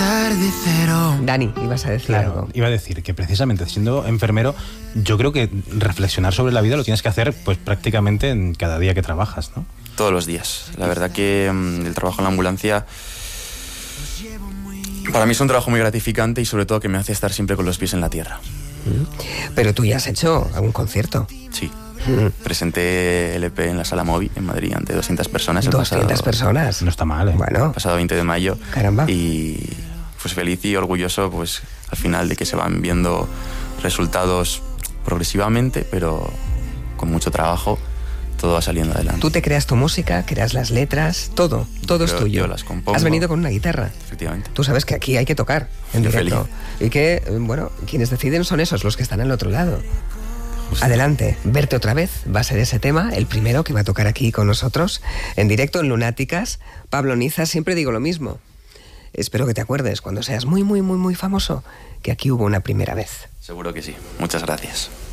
empezar de cero. Dani, ibas a decir Claro, algo. iba a decir que precisamente siendo enfermero, yo creo que reflexionar sobre la vida lo tienes que hacer pues prácticamente en cada día que trabajas, ¿no? Todos los días. La verdad que el trabajo en la ambulancia para mí es un trabajo muy gratificante y sobre todo que me hace estar siempre con los pies en la tierra. Pero tú ya has hecho algún concierto. Sí. Presenté el EP en la Sala Movi en Madrid ante 200 personas. 200 personas. No está mal, ¿eh? Bueno. El pasado 20 de mayo. Caramba. Y pues feliz y orgulloso pues al final de que se van viendo resultados progresivamente, pero con mucho trabajo todo va saliendo adelante. Tú te creas tu música, creas las letras, todo es tuyo. Yo las compongo. Has venido con una guitarra. Efectivamente. Tú sabes que aquí hay que tocar en Yo directo. Y que, bueno, quienes deciden son esos, los que están al otro lado. Adelante, Verte otra vez va a ser ese tema, el primero que va a tocar aquí con nosotros, en directo en Lunáticas. Pablo Niza, siempre digo lo mismo. Espero que te acuerdes cuando seas muy, muy, muy, muy famoso, que aquí hubo una primera vez. Seguro que sí. Muchas gracias.